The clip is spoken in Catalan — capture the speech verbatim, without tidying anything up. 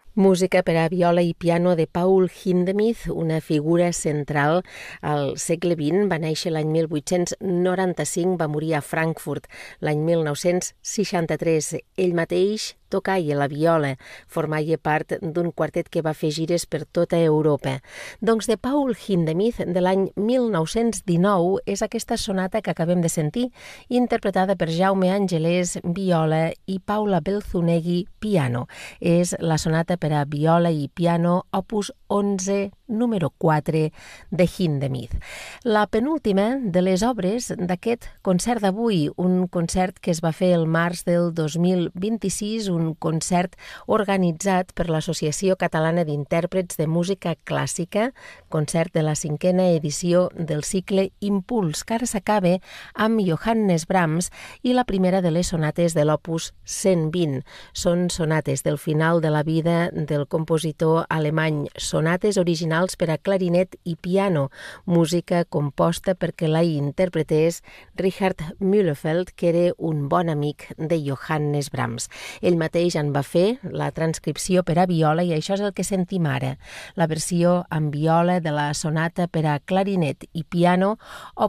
Música per a viola i piano de Paul Hindemith, una figura central al segle vint. Va néixer l'any mil vuit-cents noranta-cinc, va morir a Frankfurt l'any mil nou-cents seixanta-tres. Ell mateix tocava la viola, formava part d'un quartet que va fer gires per tota Europa. Doncs de Paul Hindemith, de l'any mil nou-cents dinou, és aquesta sonata que acabem de sentir, interpretada per Jaume Angelès, viola, i Paula Belzunegui, piano. És la sonata per a viola i piano, opus onze, número quatre, de Hindemith. La penúltima de les obres d'aquest concert d'avui, un concert que es va fer el març del dos mil vint-i-sis, un concert organitzat per l'Associació Catalana d'Intèrprets de Música Clàssica, concert de la cinquena edició del cicle Impuls, que ara s'acaba amb Johannes Brahms i la primera de les sonates de l'opus cent vint. Són sonates del final de la vida del compositor alemany, sonates originals per a clarinet i piano, música composta perquè la interpretés Richard Mühlefeld, que era un bon amic de Johannes Brahms. Ell mateix en va fer la transcripció per a viola i això és el que sentim ara, la versió amb viola de la sonata per a clarinet i piano,